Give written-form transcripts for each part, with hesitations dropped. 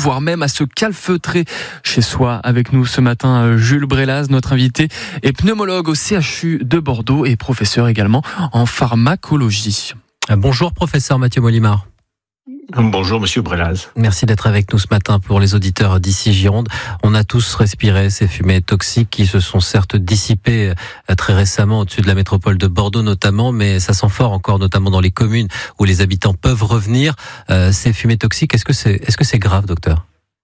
voire même à se calfeutrer chez soi. Avec nous ce matin, Jules Brélaz, notre invité, est pneumologue au CHU de Bordeaux et professeur également en pharmacologie. Bonjour professeur Mathieu Molimar. Bonjour Monsieur Brélaz. Merci d'être avec nous ce matin pour les auditeurs d'ici Gironde. On a tous respiré ces fumées toxiques qui se sont certes dissipées très récemment au-dessus de la métropole de Bordeaux notamment, mais ça sent fort encore notamment dans les communes où les habitants peuvent revenir. Ces fumées toxiques, est-ce que c'est grave, docteur ?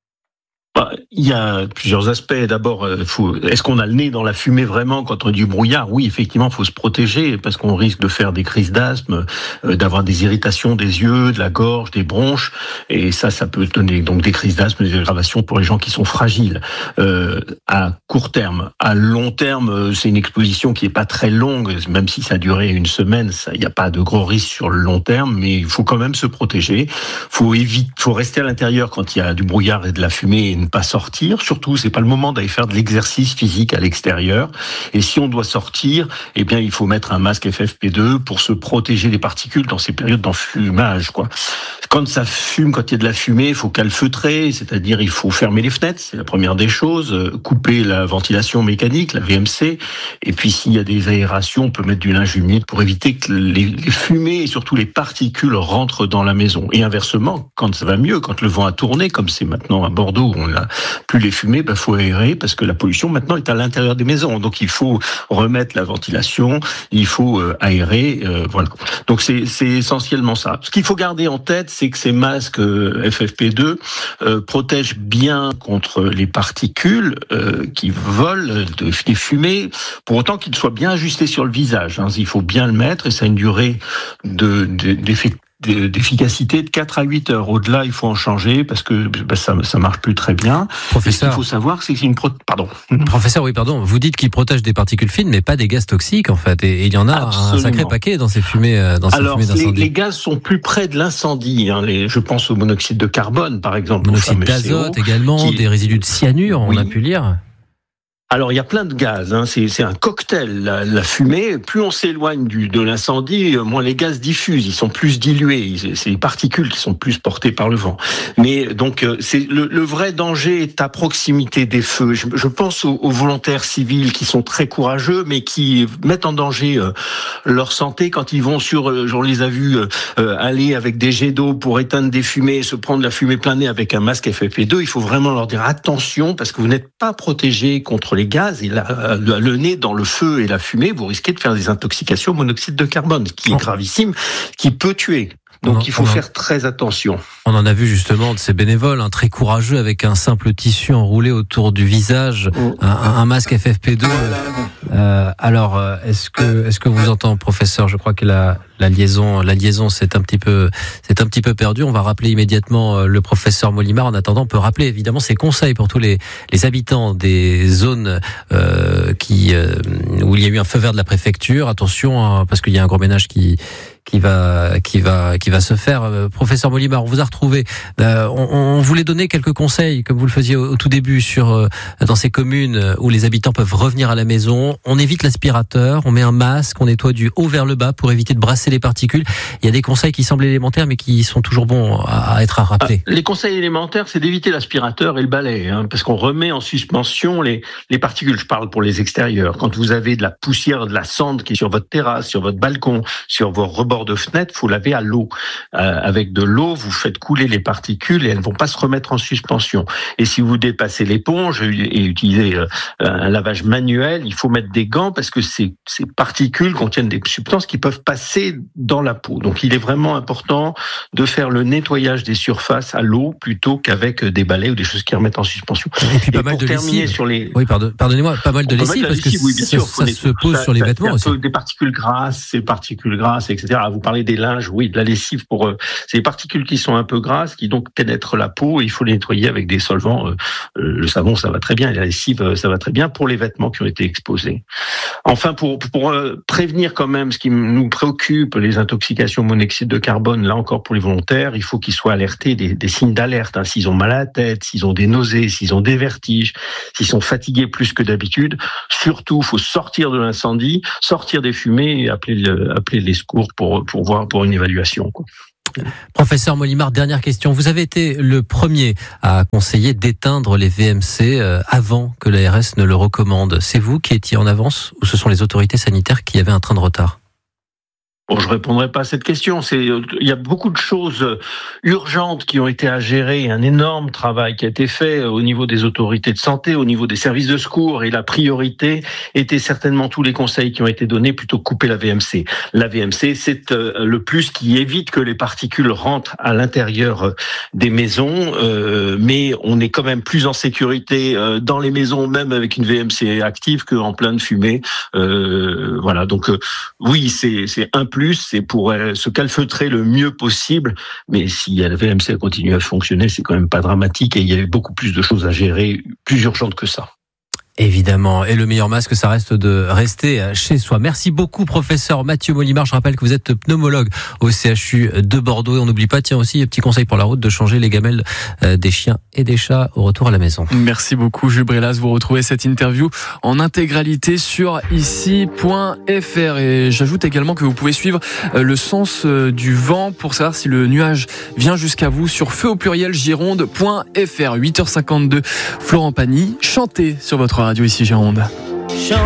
Il y a plusieurs aspects. D'abord, est-ce qu'on a le nez dans la fumée vraiment quand on a du brouillard ? Oui, effectivement, il faut se protéger parce qu'on risque de faire des crises d'asthme, d'avoir des irritations des yeux, de la gorge, des bronches, et ça peut donner donc des crises d'asthme, des aggravations pour les gens qui sont fragiles. À court terme, à long terme, c'est une exposition qui est pas très longue, même si ça a duré une semaine, il n'y a pas de gros risques sur le long terme, mais il faut quand même se protéger. Faut rester à l'intérieur quand il y a du brouillard et de la fumée et ne pas sortir. Surtout, c'est pas le moment d'aller faire de l'exercice physique à l'extérieur. Et si on doit sortir, eh bien, il faut mettre un masque FFP2 pour se protéger des particules dans ces périodes d'enfumage, quoi. Quand ça fume, quand il y a de la fumée, il faut calfeutrer, c'est-à-dire il faut fermer les fenêtres, c'est la première des choses, couper la ventilation mécanique, la VMC, et puis s'il y a des aérations, on peut mettre du linge humide pour éviter que les fumées et surtout les particules rentrent dans la maison. Et inversement, quand ça va mieux, quand le vent a tourné, comme c'est maintenant à Bordeaux, où on n'a plus les fumées, faut aérer parce que la pollution maintenant est à l'intérieur des maisons. Donc il faut remettre la ventilation, il faut aérer, voilà. Donc c'est essentiellement ça. Ce qu'il faut garder en tête, c'est que ces masques FFP2 protègent bien contre les particules qui volent des fumées, pour autant qu'ils soient bien ajustés sur le visage. Il faut bien le mettre et ça a une durée d'efficacité de 4 à 8 heures. Au-delà, il faut en changer parce que ça marche plus très bien. Professeur, ce qu'il faut savoir, c'est que c'est une Professeur, oui, pardon. Vous dites qu'il protège des particules fines, mais pas des gaz toxiques, en fait. Et il y en a Absolument. Un sacré paquet dans ces fumées, d'incendie. Les gaz sont plus près de l'incendie. Je pense au monoxyde de carbone, par exemple. Monoxyde d'azote également, des résidus de cyanure, on a pu lire. Alors, il y a plein de gaz, c'est un cocktail, la fumée. Plus on s'éloigne de l'incendie, moins les gaz diffusent, ils sont plus dilués, c'est les particules qui sont plus portées par le vent. Mais donc, c'est le vrai danger est à proximité des feux. Je pense aux volontaires civils qui sont très courageux, mais qui mettent en danger leur santé quand ils vont on les a vus aller avec des jets d'eau pour éteindre des fumées, se prendre la fumée plein nez avec un masque FFP2. Il faut vraiment leur dire attention, parce que vous n'êtes pas protégés contre les gaz, et le nez dans le feu et la fumée, vous risquez de faire des intoxications au monoxyde de carbone, qui est gravissime, qui peut tuer. Donc il faut faire très attention. On en a vu justement de ces bénévoles, très courageux, avec un simple tissu enroulé autour du visage, un masque FFP2. Alors, est-ce que vous entendez, professeur ? Je crois que la liaison c'est un petit peu perdu. On va rappeler immédiatement le professeur Molimar. En attendant, on peut rappeler évidemment ses conseils pour tous les habitants des zones où il y a eu un feu vert de la préfecture. Attention, parce qu'il y a un gros ménage qui va se faire. Professeur Molimar, on vous a retrouvé. On voulait donner quelques conseils, comme vous le faisiez au tout début, dans ces communes où les habitants peuvent revenir à la maison. On évite l'aspirateur, on met un masque, on nettoie du haut vers le bas pour éviter de brasser les particules. Il y a des conseils qui semblent élémentaires, mais qui sont toujours bons à rappeler. Les conseils élémentaires, c'est d'éviter l'aspirateur et le balai, parce qu'on remet en suspension les particules. Je parle pour les extérieurs. Quand vous avez de la poussière, de la cendre qui est sur votre terrasse, sur votre balcon, sur vos rebords de fenêtre, faut laver à l'eau. Avec de l'eau, vous faites couler les particules et elles ne vont pas se remettre en suspension. Et si vous dépassez l'éponge et utilisez un lavage manuel, il faut mettre des gants parce que ces particules contiennent des substances qui peuvent passer dans la peau. Donc il est vraiment important de faire le nettoyage des surfaces à l'eau plutôt qu'avec des balais ou des choses qui remettent en suspension. Et puis pas mal de lessive. Oui, pardonnez-moi, pas mal de lessive parce que oui, bien sûr, ça se pose sur les vêtements aussi. Des particules grasses, etc. Vous parlez des linges, oui, de la lessive c'est des particules qui sont un peu grasses, qui donc pénètrent la peau, et il faut les nettoyer avec des solvants. Le savon, ça va très bien, et la lessive, ça va très bien pour les vêtements qui ont été exposés. Enfin, pour prévenir quand même ce qui nous préoccupe, les intoxications au monoxyde de carbone, là encore pour les volontaires, il faut qu'ils soient alertés des signes d'alerte, s'ils ont mal à la tête, s'ils ont des nausées, s'ils ont des vertiges, s'ils sont fatigués plus que d'habitude. Surtout, il faut sortir de l'incendie, sortir des fumées et appeler les secours pour une évaluation, quoi. Professeur Molimar, dernière question. Vous avez été le premier à conseiller d'éteindre les VMC avant que l'ARS ne le recommande. C'est vous qui étiez en avance ou ce sont les autorités sanitaires qui avaient un train de retard ? Bon, je répondrai pas à cette question. Il y a beaucoup de choses urgentes qui ont été à gérer, un énorme travail qui a été fait au niveau des autorités de santé, au niveau des services de secours, et la priorité était certainement tous les conseils qui ont été donnés plutôt que couper la VMC. La VMC, c'est le plus qui évite que les particules rentrent à l'intérieur des maisons, mais on est quand même plus en sécurité dans les maisons, même avec une VMC active, qu'en pleine fumée. Voilà, donc oui, c'est un plus, c'est pour se calfeutrer le mieux possible, mais si la VMC continue à fonctionner, c'est quand même pas dramatique et il y avait beaucoup plus de choses à gérer, plus urgentes que ça. Évidemment, et le meilleur masque, ça reste de rester chez soi. Merci beaucoup, professeur Mathieu Molimar. Je rappelle que vous êtes pneumologue au CHU de Bordeaux. Et on n'oublie pas, tiens aussi, petit conseil pour la route, de changer les gamelles des chiens et des chats au retour à la maison. Merci beaucoup, Jules Brelas. Vous retrouvez cette interview en intégralité sur ici.fr. Et j'ajoute également que vous pouvez suivre le sens du vent pour savoir si le nuage vient jusqu'à vous sur feu au pluriel gironde.fr. 8h52, Florent Pagny, chantez sur votre radio ici Gironde.